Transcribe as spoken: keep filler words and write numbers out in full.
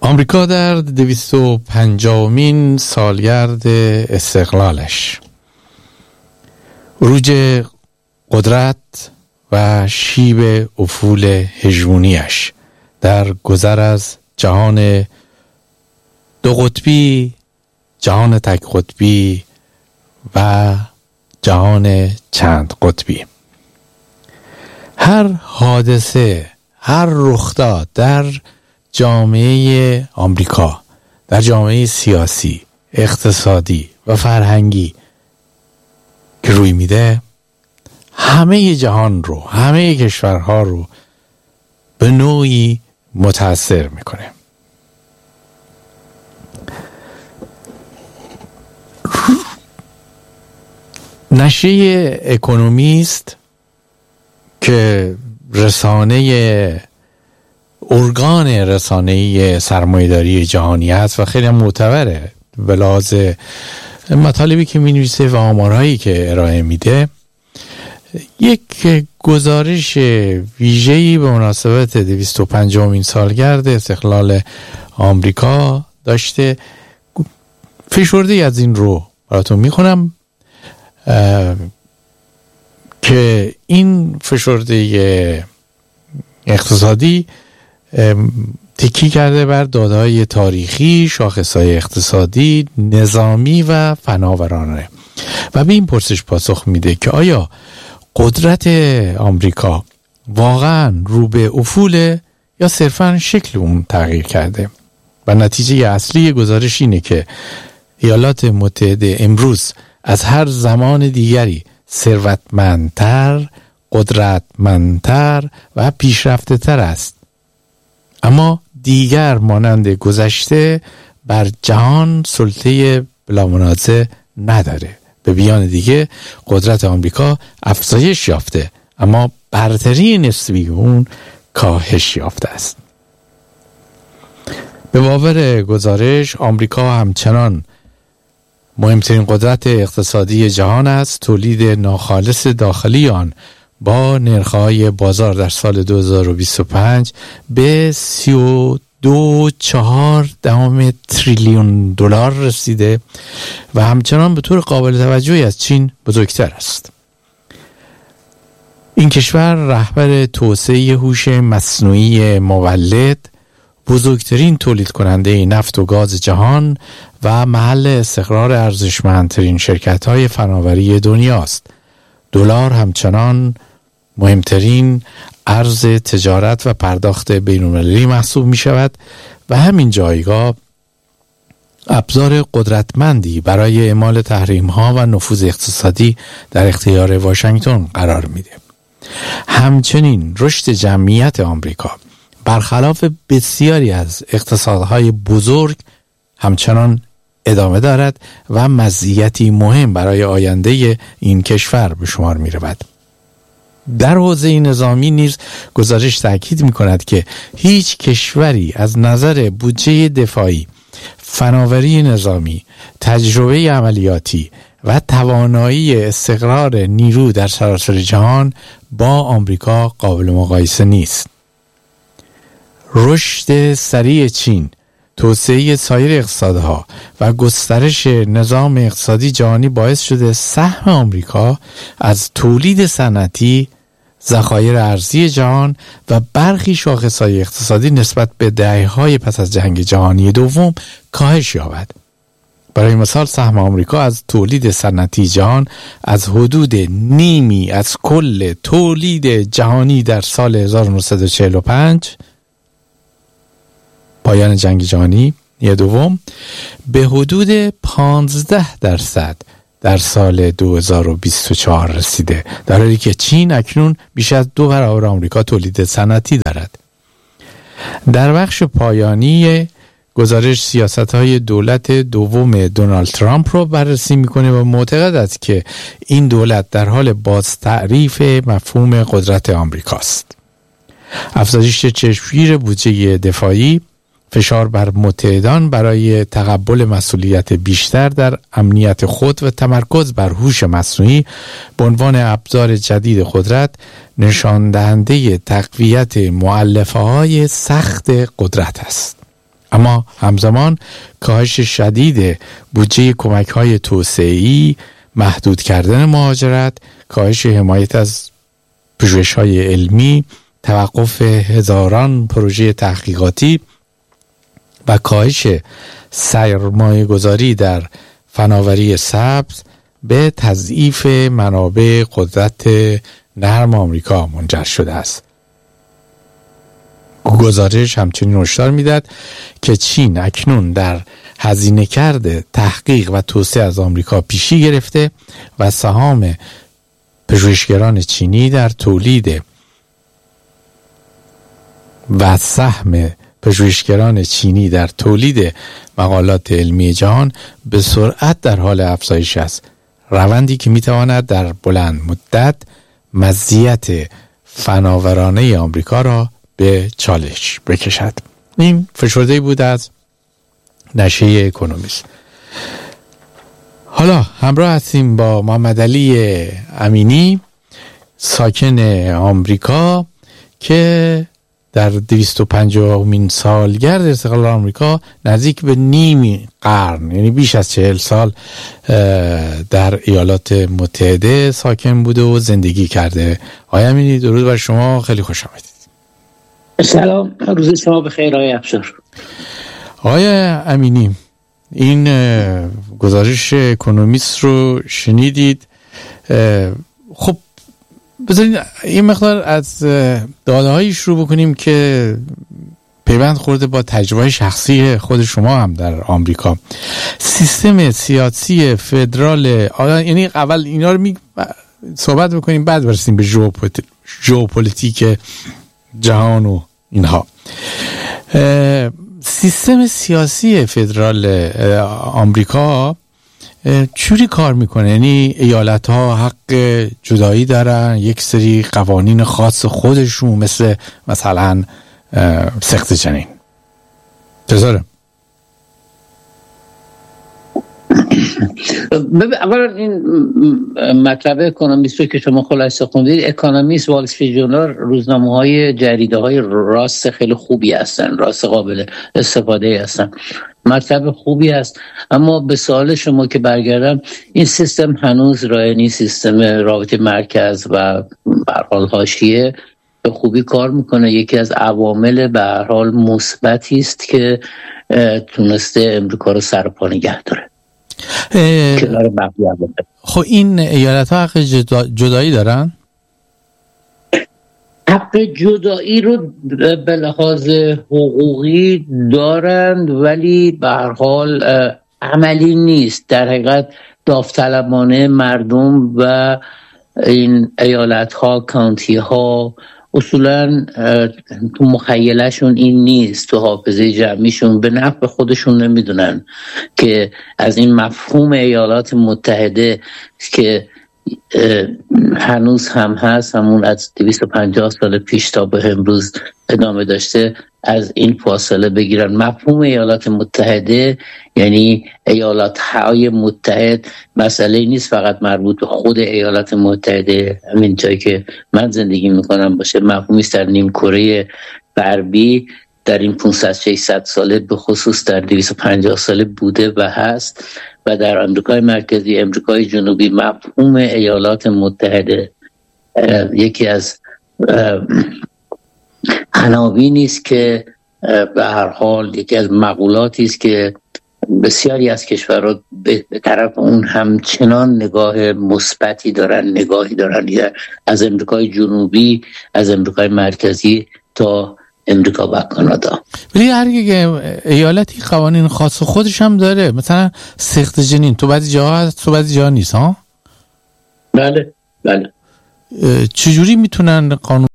آمریکا در دویست و پنجاهمین سالگرد استقلالش، عروج قدرت و شیب افول هژمونیش در گذر از جهان دو قطبی، جهان تک قطبی و جهان چند قطبی. هر حادثه، هر رخداد در جامعه آمریکا، در جامعه سیاسی، اقتصادی و فرهنگی که روی میده، همه جهان رو، همه کشورها رو به نوعی متاثر میکنه. نشریه اکونومیست که رسانه ارگان رسانه‌ای سرمایه‌داری جهانی است و خیلی معتبره به لحاظ مطالبی که می‌نویسه و آمارهایی که ارائه میده، یک گزارش ویژه‌ای به مناسبت دویست و پنجاهمین سالگرد استقلال آمریکا داشته. فشرده‌ای از این رو براتون میخونم که این فشرده اقتصادی تکی کرده بر داده‌های تاریخی، شاخص‌های اقتصادی، نظامی و فناورانه و به این پرسش پاسخ میده که آیا قدرت آمریکا واقعا رو به افوله یا صرفاً شکل اون تغییر کرده. و نتیجه اصلی گزارش اینه که ایالات متحده امروز از هر زمان دیگری ثروتمندتر، قدرتمندتر و پیشرفته تر است، اما دیگر مانند گذشته بر جهان سلطه بلا منازع نداره. به بیان دیگه قدرت آمریکا افزایش یافته اما برتری نسبی اون کاهش یافته است. به باور گزارش آمریکا همچنان مهمترین قدرت اقتصادی جهان است. تولید ناخالص داخلی آن با نرخ‌های بازار در سال دو هزار و بیست و پنج به سی و دو و چهار دهم تریلیون دلار رسیده و همچنان به طور قابل توجهی از چین بزرگتر است. این کشور رهبر توسعه هوش مصنوعی مولد، بزرگترین تولید کننده نفت و گاز جهان و محل استقرار ارزشمندترین شرکت‌های فناوری دنیاست. دلار همچنان مهمترین ارز تجارت و پرداخت بین‌المللی محسوب می شود و همین جایگاه ابزار قدرتمندی برای اعمال تحریم‌ها و نفوذ اقتصادی در اختیار واشنگتن قرار میده. همچنین رشد جمعیت آمریکا برخلاف بسیاری از اقتصادهای بزرگ همچنان ادامه دارد و مزیتی مهم برای آینده این کشور به شمار می رود. در حوزه نظامی نیز گزارش تاکید می کند که هیچ کشوری از نظر بودجه دفاعی، فناوری نظامی، تجربه عملیاتی و توانایی استقرار نیرو در سراسر جهان با آمریکا قابل مقایسه نیست. رشد سریع چین، توسعه سایر اقتصادها و گسترش نظام اقتصادی جهانی باعث شده سهم آمریکا از تولید صنعتی، ذخایر ارزی جهان و برخی شاخصهای اقتصادی نسبت به دهه‌های پس از جنگ جهانی دوم کاهش یابد. برای مثال سهم آمریکا از تولید صنعتی جهان از حدود نیمی از کل تولید جهانی در سال هزار و نهصد و چهل و پنج، پایان جنگ جهانی دوم، به حدود پانزده درصد در سال دو هزار و بیست و چهار رسیده، در حالی که چین اکنون بیش از دو برابر آمریکا تولید صنعتی دارد. در بخش پایانی گزارش سیاست‌های دولت دوم دونالد ترامپ رو بررسی می‌کنه و معتقد است که این دولت در حال باز تعریف مفهوم قدرت آمریکاست. افزایش چشمگیر بودجه دفاعی، فشار بر متحدان برای تقبل مسئولیت بیشتر در امنیت خود و تمرکز بر هوش مصنوعی به عنوان ابزار جدید قدرت نشان دهنده تقویت مؤلفه‌های سخت قدرت است. اما همزمان کاهش شدید بودجه کمک‌های توسعه‌ای، محدود کردن مهاجرت، کاهش حمایت از پژوهش‌های علمی، توقف هزاران پروژه تحقیقاتی و کاهش سرمایه گذاری در فناوری سبز به تضعیف منابع قدرت نرم آمریکا منجر شده است. گزارش همچنین هشدار می‌دهد که چین اکنون در هزینه کرده تحقیق و توسعه از آمریکا پیشی گرفته و سهام پژوهشگران چینی در تولید و سهم پژوهشگران چینی در تولید مقالات علمی جهان به سرعت در حال افزایش است، روندی که میتواند در بلند مدت مزیت فناورانه آمریکا را به چالش بکشد. این فشرده بود از نشریه اکونومیست. حالا همراه هستیم با محمد علی امینی، ساکن آمریکا که در دویست و پنجاهمین سالگرد استقلال آمریکا نزدیک به نیم قرن، یعنی بیش از چهل سال در ایالات متحده ساکن بوده و زندگی کرده. آقای امینی درود بر شما، خیلی خوش آمدید. سلام، روز شما بخیر آقای افشار. آقای امینی، این گزارش اکونومیست رو شنیدید. خب بذارید یه مقدار از داده‌هایی شروع بکنیم که پیوند خورده با تجربه شخصی خود شما هم در آمریکا. سیستم سیاسی فدرال، یعنی اول اینا رو می صحبت بکنیم بعد برسیم به ژئوپلیتیک جهان و اینها. سیستم سیاسی فدرال آمریکا چوری کار میکنه؟ یعنی ایالت ها حق جدایی دارن، یک سری قوانین خاص خودشون، مثل مثلا سقط جنین. چطوره؟ اولا این مطلب اکونومیست رو که شما خلاصه خوندید، اکونومیست، وال استریت ژورنال، روزنامه‌های جریده‌های راست خیلی خوبی هستن، راست قابل استفاده هستن، مطلب خوبی است. اما به سوال شما که برگردم، این سیستم هنوز رایانی سیستم رابطه مرکز و به هر حال حاشیه به خوبی کار میکنه. یکی از عوامل به هر حال مثبتی است که تونسته امریکا رو سر پا نگه داره. خب این ایالت ها حق جدایی دارن؟ حق جدایی رو به لحاظ حقوقی دارند، ولی به هر حال عملی نیست. در حقیقت داوطلبانه مردم و این ایالت ها، کانتی ها اصولا تو مخیلشون این نیست، تو حافظه جمعیشون به نفع خودشون نمیدونن که از این مفهوم ایالات متحده که هنوز هم هست، همون از دویست و پنجاه سال پیش تا به امروز ادامه داشته، از این فاصله بگیرن. مفهوم ایالات متحده یعنی ایالات های متحد مسئله نیست فقط مربوط به خود ایالات متحده، همین جایی که من زندگی میکنم باشه. مفهومی است در نیم کره غربی در این پانصد ششصد ساله، به خصوص در دویست و پنجاه ساله بوده و هست، و در آمریکای مرکزی، آمریکای جنوبی مفهوم ایالات متحده یکی از عناوینی است که به هر حال یکی از مقولاتی است که بسیاری از کشورها به طرف اون همچنان نگاه مثبتی دارن، نگاهی دارن، از آمریکای جنوبی، از آمریکای مرکزی تا امریکا و کانادا. ولی هر ایالتی قوانین خاص خودش هم داره. مثلا سقط جنین تو بعضی جاها هست، تو بعضی جاها نیست ها؟ بله بله. چجوری میتونن قانون